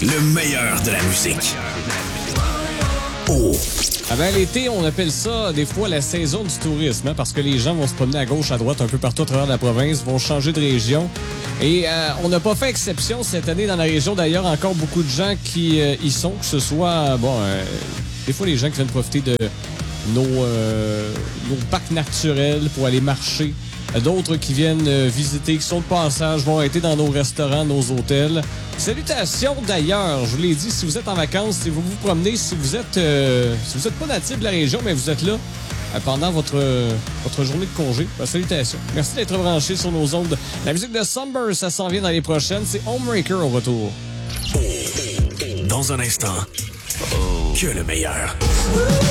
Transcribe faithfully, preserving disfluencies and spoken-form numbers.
Le meilleur de la musique. Oh. Ah ben, l'été, on appelle ça des fois la saison du tourisme, hein, parce que les gens vont se promener à gauche, à droite, un peu partout à travers la province, vont changer de région. Et euh, on n'a pas fait exception cette année dans la région. D'ailleurs, encore beaucoup de gens qui euh, y sont, que ce soit, bon, euh, des fois les gens qui viennent profiter de nos, euh, nos parcs naturels pour aller marcher. D'autres qui viennent euh, visiter, qui sont de passage, vont arrêter dans nos restaurants, nos hôtels. Salutations d'ailleurs, je vous l'ai dit, si vous êtes en vacances, si vous vous promenez, si vous êtes euh, si vous êtes pas natif de la région, mais vous êtes là euh, pendant votre, euh, votre journée de congé, ben, salutations. Merci d'être branchés sur nos ondes. La musique de Sunburst, ça s'en vient dans les prochaines. C'est Homebreaker au retour. Dans un instant, que le meilleur.